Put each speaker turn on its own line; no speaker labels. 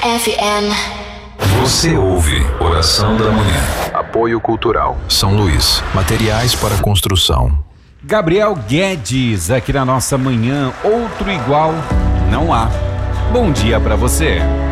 FM.
Você ouve Oração da Manhã. Apoio Cultural São Luís. Materiais para construção.
Gabriel Guedes, aqui na nossa manhã, outro igual não há. Bom dia pra você.